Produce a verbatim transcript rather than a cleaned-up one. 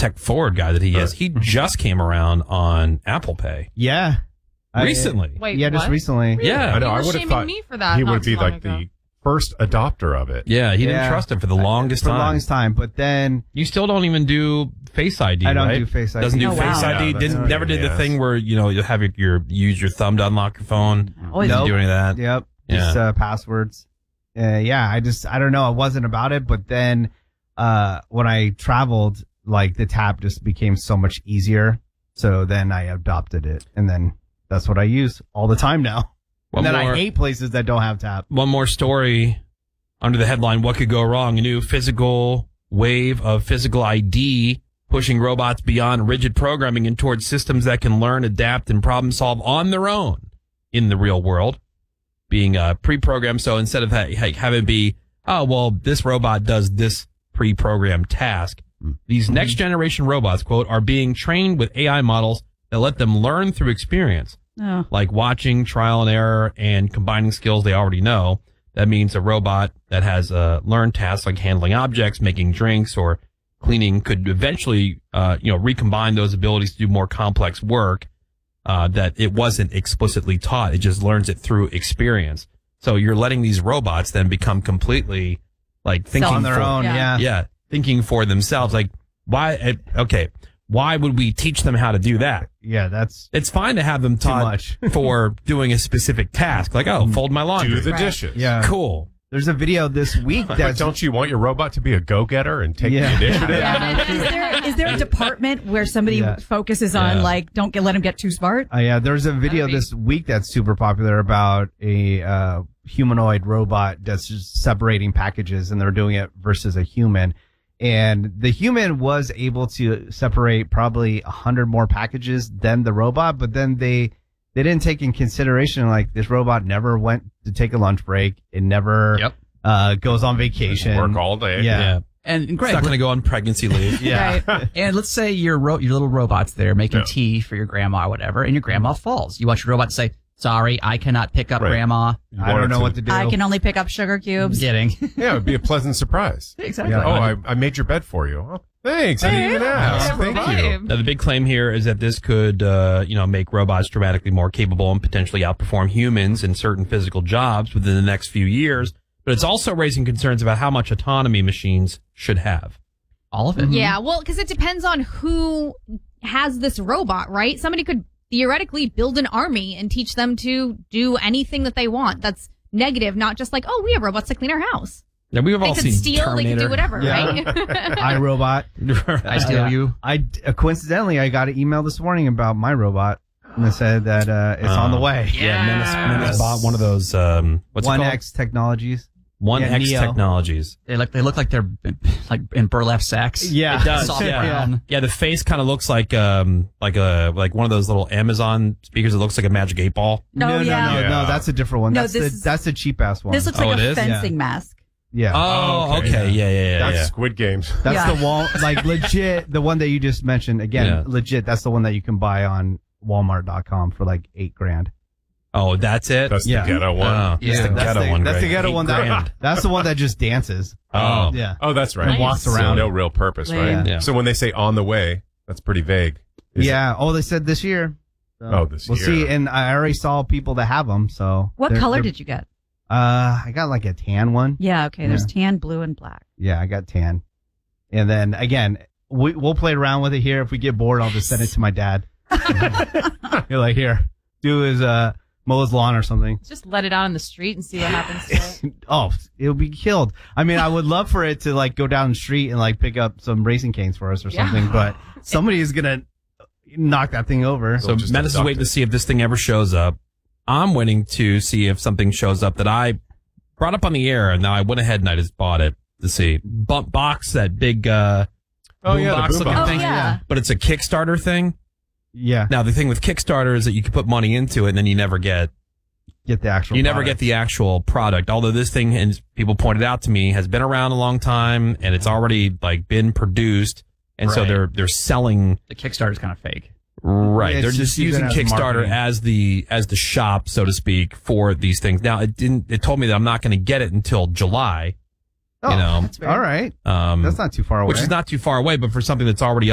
tech forward guy that he is, he just came around on Apple Pay. Yeah. Recently. I, Wait, yeah, just what? recently. Really? Yeah. I know. You I were would have shaming thought me for that he not would too be long like ago. the first adopter of it. Yeah, he didn't Yeah. trust it for the longest For time. the longest time. But then You still don't even do Face I D, I don't right? do Face I D. Doesn't do Oh, wow. Face I D. Yeah, Didn't that's never did the yes. thing where you know you have your, your use your thumb to unlock your phone. Oh, Didn't Nope. do any of that. Yep. Yeah. Just uh, passwords. Uh, yeah, I just, I don't know. It wasn't about it. But then uh, when I traveled, like the tap just became so much easier. So then I adopted it. And then that's what I use all the time now. One and then more- I hate places that don't have tap. One more story under the headline, What Could Go Wrong? A new physical wave of physical I D pushing robots beyond rigid programming and towards systems that can learn, adapt, and problem solve on their own in the real world, being uh, pre-programmed. So instead of ha- ha- having it be, oh, well, this robot does this pre-programmed task, these next generation robots, quote, are being trained with A I models that let them learn through experience. Oh. Like watching, trial and error, and combining skills they already know. That means a robot that has uh, learned tasks like handling objects, making drinks, or cleaning could eventually, uh, you know, recombine those abilities to do more complex work uh, that it wasn't explicitly taught. It just learns it through experience. So you're letting these robots then become completely like thinking On their for, own, Yeah. yeah. yeah, thinking for themselves. Like why? eh, Okay, why would we teach them how to do that? Yeah, that's It's fine to have them taught much. for doing a specific task, like, oh, fold my laundry. Do the Right. dishes. yeah. Cool. There's a video this week But that's don't you want your robot to be a go-getter and take Yeah. the initiative? Yeah. Is there is there a department where somebody Yeah. focuses on Yeah. like don't get let them get too smart? Uh, yeah, there's a video That'd be- this week that's super popular about a uh, humanoid robot that's just separating packages, and they're doing it versus a human. And the human was able to separate probably a hundred more packages than the robot, but then they they didn't take in consideration like this robot never went to take a lunch break. It never Yep. uh, goes on vacation. Work all day. Yeah. Yeah. And It's Greg, not going to go on pregnancy leave. Yeah. and let's say your ro- your little robot's there making Yeah. tea for your grandma or whatever, and your grandma falls. You want your robot to say, "Sorry, I cannot pick up Right. grandma." You I don't want know to- what to do. I can only pick up sugar cubes. Getting Yeah, it would be a pleasant surprise. exactly. Yeah. Oh, I, I made your bed for you. Oh, thanks. I didn't even ask. Yeah, Thank you. vibe. Now, the big claim here is that this could, uh, you know, make robots dramatically more capable and potentially outperform humans in certain physical jobs within the next few years. But it's also raising concerns about how much autonomy machines should have. All of it. Yeah, well, because it depends on who has this robot, right? Somebody could theoretically build an army and teach them to do anything that they want. That's negative, not just like, oh, we have robots to clean our house. Now, we've They all could seen steal, Terminator. they could do whatever, Yeah. right? iRobot. I steal Yeah. you. I uh, coincidentally I got an email this morning about my robot, and it said that uh, it's on the way. Yeah, Menace, Menace bought one of those, um, what's One it called? X Technologies. One yeah, X Neo. Technologies. They look they look like they're like in burlap sacks. Yeah, It does, Soft yeah. brown. Yeah, the face kind of looks like, um, like a, like one of those little Amazon speakers that looks like a magic eight ball. No, no, yeah. no, no, Yeah. no, that's a different one. No, that's this the is- that's the cheap ass one. This looks Oh, like it a is? fencing mask. yeah, Oh, okay. okay. Yeah, yeah, yeah. That's yeah. Squid Games. that's Yeah. the one. Like legit, the one that you just mentioned. Again, Yeah. legit. That's the one that you can buy on Walmart dot com for like eight grand. Oh, that's it? That's Yeah. the ghetto one. Oh, that's Yeah. the that's ghetto the, one. That's the Greg. ghetto Eight one. That, grand. that's the one that just dances. Oh. Yeah. Oh, that's right. Nice. Walks So around. no real purpose, right? Lame. Yeah. So when they say on the way, that's pretty vague. Is yeah. Oh, they said this year. So Oh, this we'll year. see. And I already saw people that have them. So What they're- color they're- did you get? Uh, I got like a tan one. Yeah, okay. There's Yeah. tan, blue, and black. Yeah, I got tan. And then again, we, we'll play around with it here. If we get bored, I'll just send it to my dad. You're like, here, do his, uh, mow his lawn or something. Just let it out in the street and see what happens to it. Oh, it'll be killed. I mean, I would love for it to like go down the street and like pick up some racing canes for us or Yeah. something, but somebody is going to knock that thing over. So just Menace is adopt waiting it. to see if this thing ever shows up. I'm waiting to see if something shows up that I brought up on the air, and now I went ahead and I just bought it to see. Bump box, that big uh, Oh, yeah, the boombox boom looking box. thing. Oh, yeah. But it's a Kickstarter thing. Yeah. Now, the thing with Kickstarter is that you can put money into it, and then you never get Get the actual you never product. get the actual product. Although this thing, and people pointed out to me, has been around a long time, and it's already like been produced, and so Right. they're they're selling. The Kickstarter's kind of fake. Right. Yeah, They're it's just just using using it as Kickstarter marketing. as the as the shop, so to speak, for these things. Now it didn't it told me that I'm not going to get it until July. Oh, you know. all right. Um That's not too far away. which is not too far away, but for something that's already